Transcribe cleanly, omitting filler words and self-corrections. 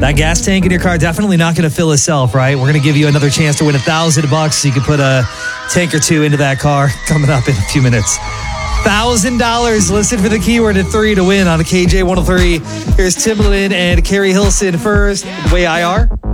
That gas tank in your car definitely not going to fill itself, right? We're going to give you another chance to win $1,000 so you can put a tank or two into that car coming up in a few minutes. $1,000. Listen for the keyword at 3 to win on the KJ 103. Here's Timbaland and Carrie Hilson first. The Way I Are.